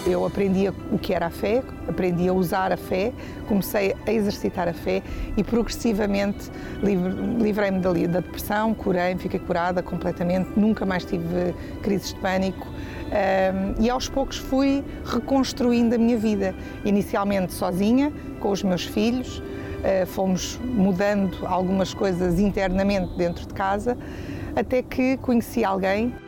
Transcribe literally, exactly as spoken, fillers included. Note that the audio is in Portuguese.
Eu aprendi o que era a fé, aprendi a usar a fé, comecei a exercitar a fé e progressivamente livrei-me da, da depressão, curei-me, fiquei curada completamente, nunca mais tive crises de pânico. Um, e aos poucos fui reconstruindo a minha vida, inicialmente sozinha, com os meus filhos, uh, fomos mudando algumas coisas internamente dentro de casa, até que conheci alguém